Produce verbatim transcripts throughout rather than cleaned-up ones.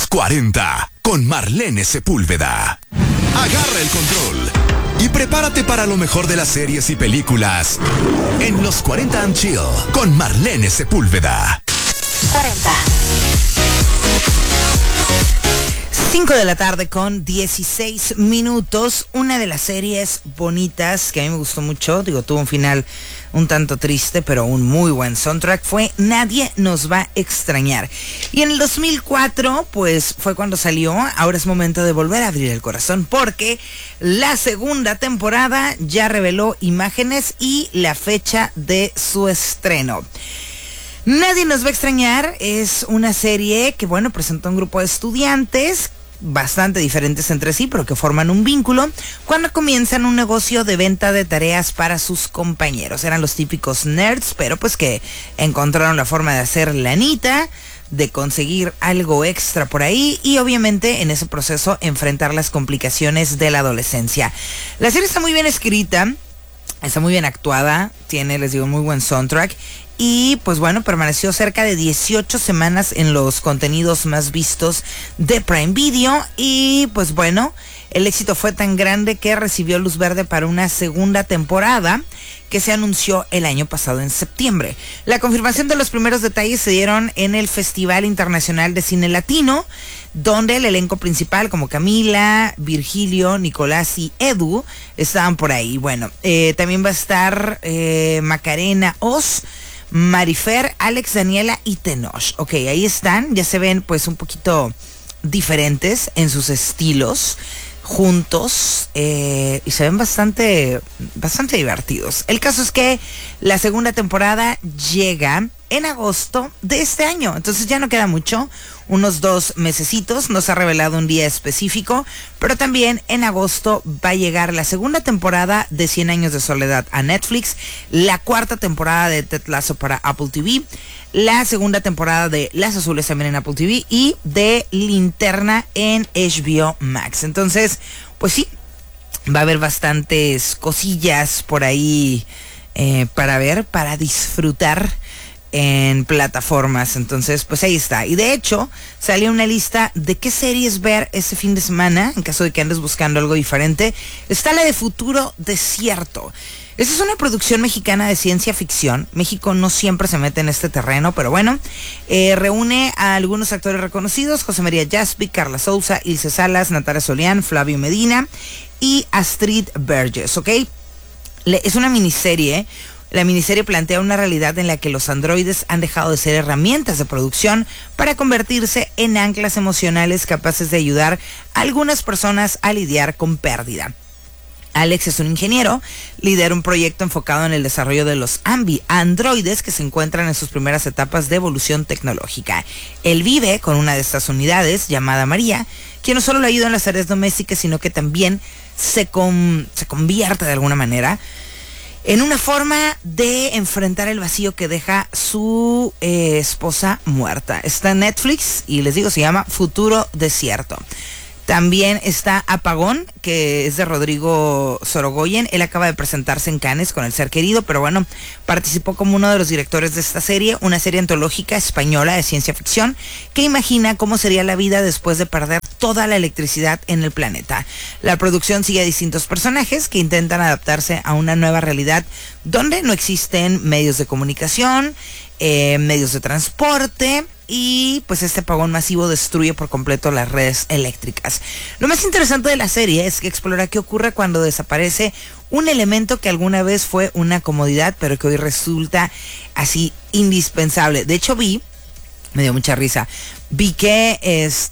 cuarenta con Marlene Sepúlveda. Agarra el control y prepárate para lo mejor de las series y películas en Los cuarenta and Chill con Marlene Sepúlveda. cuarenta. cinco de la tarde con dieciséis minutos. Una de las series bonitas que a mí me gustó mucho, digo, tuvo un final un tanto triste, pero un muy buen soundtrack, fue Nadie nos va a extrañar. Y en el dos mil cuatro, pues fue cuando salió. Ahora es momento de volver a abrir el corazón, porque la segunda temporada ya reveló imágenes y la fecha de su estreno. Nadie nos va a extrañar es una serie que, bueno, presentó un grupo de estudiantes bastante diferentes entre sí, pero que forman un vínculo cuando comienzan un negocio de venta de tareas para sus compañeros. Eran los típicos nerds, pero pues que encontraron la forma de hacer lanita, de conseguir algo extra por ahí y obviamente en ese proceso enfrentar las complicaciones de la adolescencia. La serie está muy bien escrita, está muy bien actuada, tiene, les digo, muy buen soundtrack. Y pues bueno, permaneció cerca de dieciocho semanas en los contenidos más vistos de Prime Video. Y pues bueno, el éxito fue tan grande que recibió luz verde para una segunda temporada que se anunció el año pasado en septiembre. La confirmación de los primeros detalles se dieron en el Festival Internacional de Cine Latino, donde el elenco principal, como Camila, Virgilio, Nicolás y Edu, estaban por ahí. Bueno, eh, también va a estar eh, Macarena Oz, Marifer, Alex, Daniela y Tenoch. Ok, ahí están, ya se ven pues un poquito diferentes en sus estilos juntos eh, y se ven bastante, bastante divertidos. El caso es que la segunda temporada llega en agosto de este año, entonces ya no queda mucho, unos dos mesecitos, no se ha revelado un día específico, pero también en agosto va a llegar la segunda temporada de Cien Años de Soledad a Netflix, la cuarta temporada de Ted Lasso para Apple T V, la segunda temporada de Las Azules también en Apple T V y de Linterna en H B O Max. Entonces, pues sí, va a haber bastantes cosillas por ahí eh, para ver, para disfrutar en plataformas. Entonces pues ahí está, y de hecho salió una lista de qué series ver ese fin de semana en caso de que andes buscando algo diferente. Está la de Futuro Desierto. Esta es una producción mexicana de ciencia ficción. México no siempre se mete en este terreno, pero bueno, eh, reúne a algunos actores reconocidos: José María Jaspi, Carla Souza, Ilse Salas, Natalia Solián, Flavio Medina y Astrid Berges, ¿ok? Le, es una miniserie. La miniserie plantea una realidad en la que los androides han dejado de ser herramientas de producción para convertirse en anclas emocionales capaces de ayudar a algunas personas a lidiar con pérdida. Alex es un ingeniero, lidera un proyecto enfocado en el desarrollo de los Ambi, androides que se encuentran en sus primeras etapas de evolución tecnológica. Él vive con una de estas unidades, llamada María, quien no solo le ayuda en las tareas domésticas, sino que también se, con, se convierte de alguna manera en una forma de enfrentar el vacío que deja su eh, esposa muerta. Está en Netflix y les digo, se llama Futuro Desierto. También está Apagón, que es de Rodrigo Sorogoyen. Él acaba de presentarse en Cannes con El Ser Querido, pero bueno, participó como uno de los directores de esta serie, una serie antológica española de ciencia ficción que imagina cómo sería la vida después de perder toda la electricidad en el planeta. La producción sigue a distintos personajes que intentan adaptarse a una nueva realidad donde no existen medios de comunicación, eh, medios de transporte, y pues este apagón masivo destruye por completo las redes eléctricas. Lo más interesante de la serie es que explora qué ocurre cuando desaparece un elemento que alguna vez fue una comodidad, pero que hoy resulta así indispensable. De hecho vi, me dio mucha risa, vi que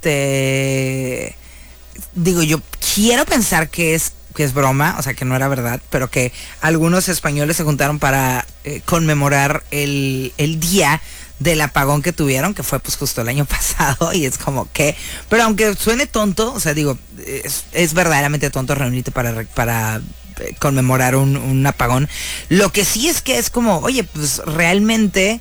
este, digo, yo quiero pensar que es que es broma, o sea que no era verdad, pero que algunos españoles se juntaron para eh, conmemorar el, el día del apagón que tuvieron, que fue pues justo el año pasado, y es como que, pero aunque suene tonto, o sea digo, es, es verdaderamente tonto reunirte para, para eh, conmemorar un, un apagón. Lo que sí es que es como, oye, pues realmente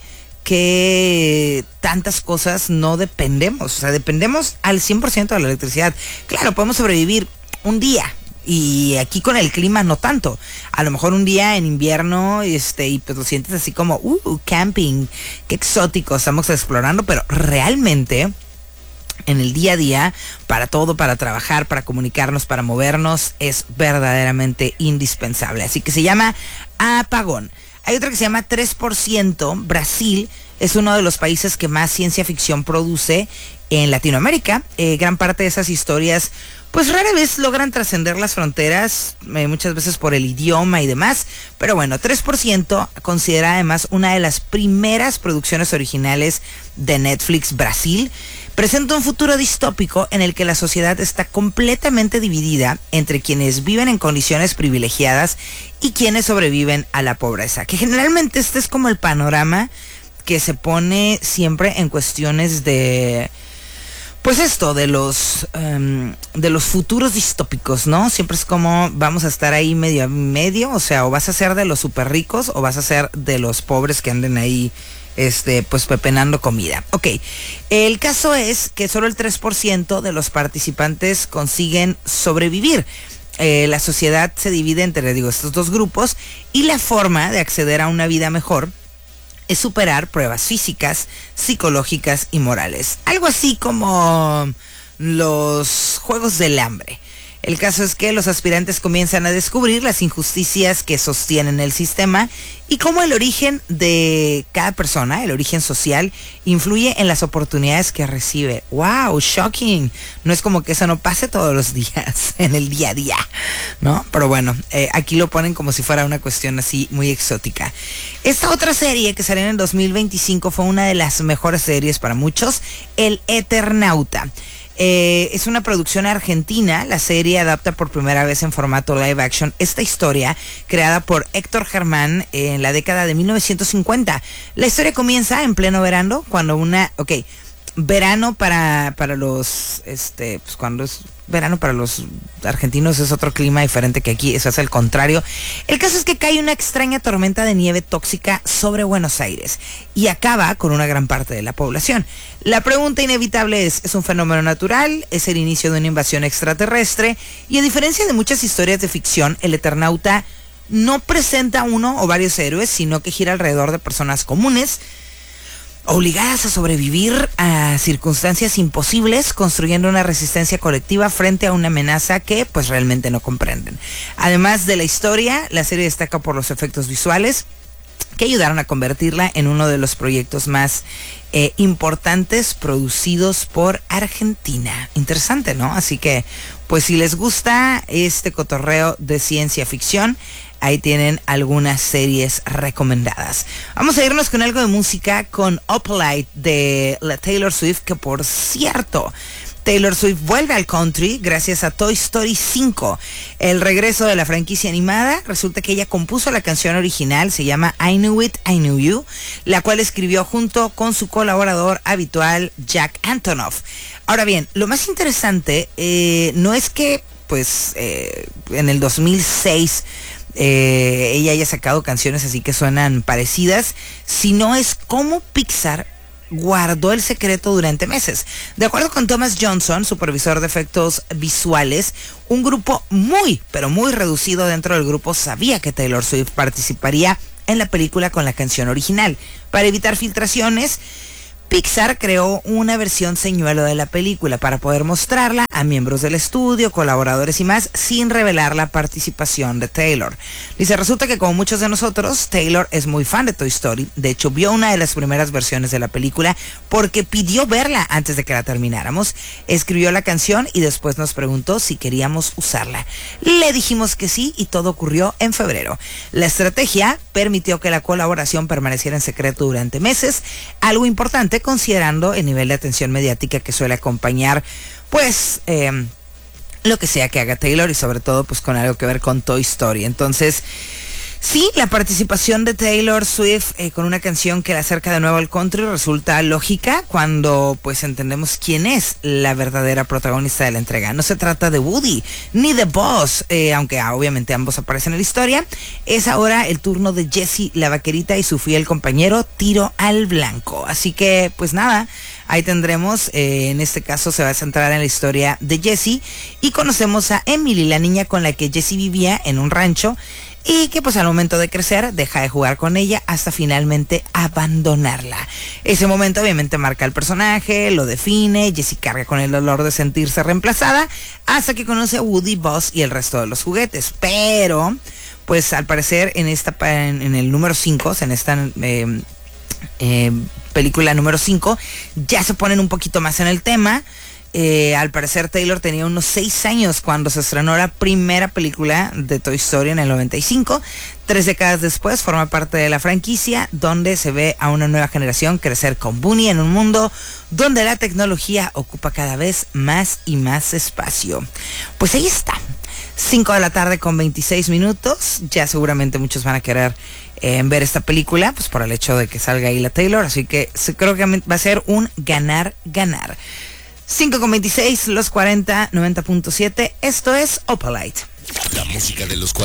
que tantas cosas no dependemos, o sea, dependemos al cien por ciento de la electricidad. Claro, podemos sobrevivir un día, y aquí con el clima no tanto. A lo mejor un día en invierno, este, y pues lo sientes así como, uh, camping, qué exótico, estamos explorando, pero realmente en el día a día, para todo, para trabajar, para comunicarnos, para movernos, es verdaderamente indispensable. Así que se llama Apagón. Hay otra que se llama tres por ciento. Brasil es uno de los países que más ciencia ficción produce en Latinoamérica. Eh, gran parte de esas historias pues rara vez logran trascender las fronteras, eh, muchas veces por el idioma y demás, pero bueno, tres por ciento considera además una de las primeras producciones originales de Netflix Brasil. Presenta un futuro distópico en el que la sociedad está completamente dividida entre quienes viven en condiciones privilegiadas y quienes sobreviven a la pobreza, que generalmente este es como el panorama que se pone siempre en cuestiones de... Pues esto, de los um, de los futuros distópicos, ¿no? Siempre es como vamos a estar ahí medio a medio, o sea, o vas a ser de los súper ricos o vas a ser de los pobres que anden ahí, este, pues pepenando comida. Ok, el caso es que solo el tres por ciento de los participantes consiguen sobrevivir. Eh, la sociedad se divide entre, digo, estos dos grupos y la forma de acceder a una vida mejor es superar pruebas físicas, psicológicas y morales. Algo así como los Juegos del Hambre. El caso es que los aspirantes comienzan a descubrir las injusticias que sostienen el sistema y cómo el origen de cada persona, el origen social, influye en las oportunidades que recibe. ¡Wow! ¡Shocking! No es como que eso no pase todos los días, en el día a día, ¿no? Pero bueno, eh, aquí lo ponen como si fuera una cuestión así muy exótica. Esta otra serie que salió en el dos mil veinticinco fue una de las mejores series para muchos, El Eternauta. Eh, es una producción argentina. La serie adapta por primera vez en formato live action esta historia creada por Héctor Germán en la década de mil novecientos cincuenta. La historia comienza en pleno verano cuando una... Ok, verano para, para los... este pues cuando es verano para los argentinos es otro clima diferente que aquí, eso es el contrario. El caso es que cae una extraña tormenta de nieve tóxica sobre Buenos Aires y acaba con una gran parte de la población. La pregunta inevitable es, ¿es un fenómeno natural? ¿Es el inicio de una invasión extraterrestre? Y a diferencia de muchas historias de ficción, El Eternauta no presenta uno o varios héroes, sino que gira alrededor de personas comunes, obligadas a sobrevivir a circunstancias imposibles, construyendo una resistencia colectiva frente a una amenaza que pues realmente no comprenden. Además de la historia, la serie destaca por los efectos visuales que ayudaron a convertirla en uno de los proyectos más eh, importantes producidos por Argentina. Interesante, ¿no? Así que, pues si les gusta este cotorreo de ciencia ficción, ahí tienen algunas series recomendadas. Vamos a irnos con algo de música, con Uplight de la Taylor Swift, que por cierto, Taylor Swift vuelve al country gracias a Toy Story cinco. El regreso de la franquicia animada, resulta que ella compuso la canción original, se llama I Knew It, I Knew You, la cual escribió junto con su colaborador habitual Jack Antonoff. Ahora bien, lo más interesante eh, no es que pues eh, en el dos mil seis eh, ella haya sacado canciones así que suenan parecidas, sino es cómo Pixar guardó el secreto durante meses. De acuerdo con Thomas Johnson, supervisor de efectos visuales, un grupo muy, pero muy reducido dentro del grupo sabía que Taylor Swift participaría en la película con la canción original. Para evitar filtraciones, Pixar creó una versión señuelo de la película para poder mostrarla a miembros del estudio, colaboradores y más, sin revelar la participación de Taylor. Dice, resulta que como muchos de nosotros, Taylor es muy fan de Toy Story. De hecho, vio una de las primeras versiones de la película porque pidió verla antes de que la termináramos. Escribió la canción y después nos preguntó si queríamos usarla. Le dijimos que sí y todo ocurrió en febrero. La estrategia permitió que la colaboración permaneciera en secreto durante meses, algo importante considerando el nivel de atención mediática que suele acompañar pues eh, lo que sea que haga Taylor y sobre todo pues con algo que ver con Toy Story. Entonces sí, la participación de Taylor Swift eh, con una canción que la acerca de nuevo al country resulta lógica cuando pues entendemos quién es la verdadera protagonista de la entrega. No se trata de Woody ni de Buzz, eh, aunque ah, obviamente ambos aparecen en la historia. Es ahora el turno de Jessie la vaquerita y su fiel compañero Tiro al Blanco. Así que pues nada, ahí tendremos, eh, en este caso se va a centrar en la historia de Jessie y conocemos a Emily, la niña con la que Jessie vivía en un rancho y que pues al momento de crecer deja de jugar con ella hasta finalmente abandonarla. Ese momento obviamente marca al personaje, lo define, Jessie carga con el dolor de sentirse reemplazada hasta que conoce a Woody, Buzz y el resto de los juguetes, pero pues al parecer en esta en, en el número cinco, o sea, en esta eh, eh, película número cinco, ya se ponen un poquito más en el tema. Eh, al parecer Taylor tenía unos seis años cuando se estrenó la primera película de Toy Story en el noventa y cinco. Tres décadas después forma parte de la franquicia, donde se ve a una nueva generación crecer con Bunny en un mundo donde la tecnología ocupa cada vez más y más espacio. Pues ahí está, cinco de la tarde con veintiséis minutos. Ya seguramente muchos van a querer eh, ver esta película, pues por el hecho de que salga ahí la Taylor, así que creo que va a ser un ganar-ganar. cinco con veintiséis, los cuarenta, noventa punto siete. Esto es Opalite. La música de los cuarenta.